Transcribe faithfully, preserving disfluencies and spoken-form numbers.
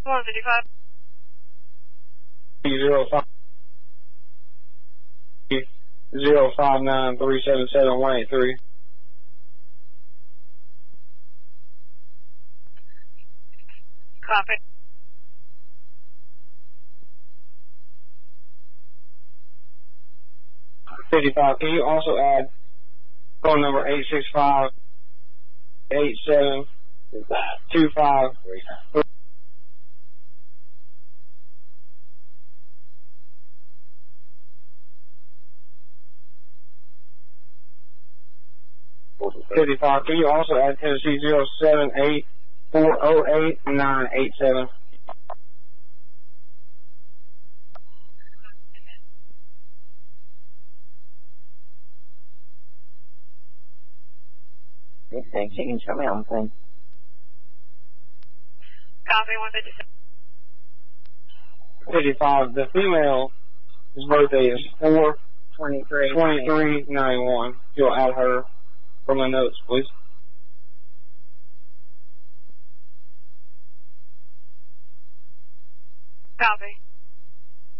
one fifty-five. Zero five zero five nine three seven seven one eight three. Copy. fifty-five. Can you also add phone number eight six five eight seven two five three? fifty-five. Can you also add Tennessee zero seven eight four zero eight nine eight seven? Thanks, you can show me on the thing. Copy, one fifty-seven. fifty-five. The female's birthday is four twenty-three twenty-three ninety-one. You'll add her from the notes, please. Copy.